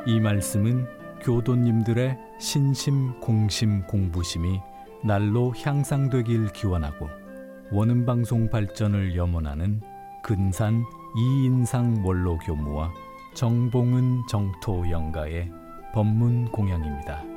이 말씀은 교도님들의 신심, 공심, 공부심이 날로 향상되길 기원하고 원음방송 발전을 염원하는 근산 이인상 원로 교무와 정봉은 정토 영가의 법문 공양입니다.